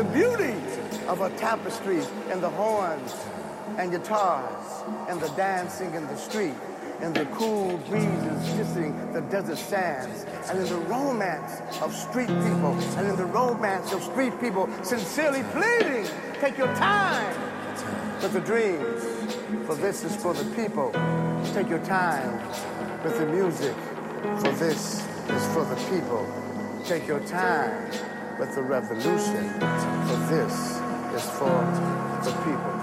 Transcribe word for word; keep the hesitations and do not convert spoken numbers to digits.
the beauty of a tapestry and the horns and guitars and the dancing in the street and the cool breezes kissing the desert sands and in the romance of street people and in the romance of street people sincerely pleading, take your time with the dreams, for this is for the people. Take your time with the music, for this is for the people. Take your time with the revolution, for this is for the people.